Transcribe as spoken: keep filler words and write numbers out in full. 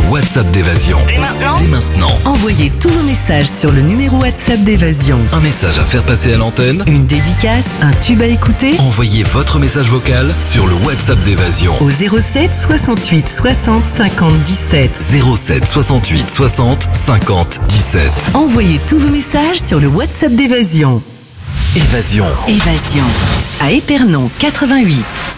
WhatsApp d'Évasion. Dès maintenant, Dès maintenant. envoyez tous vos messages sur le numéro WhatsApp d'Évasion. Un message à faire passer à l'antenne. Une dédicace, un tube à écouter Envoyez votre message vocal sur le WhatsApp d'Évasion. au zéro sept soixante-huit soixante cinquante dix-sept. zéro sept soixante-huit soixante cinquante dix-sept. Envoyez tous vos messages sur le WhatsApp d'Évasion. Évasion. Évasion. À Épernon quatre-vingt-huit.